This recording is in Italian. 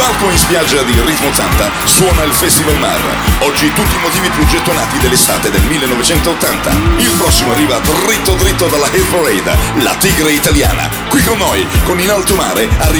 palco in spiaggia di Ritmo 80 suona il Festival Mar. Oggi tutti i motivi più gettonati dell'estate del 1980. Il prossimo arriva dritto dritto dalla Hit Parade, la tigre italiana. Qui con noi, con In Alto Mare, arriva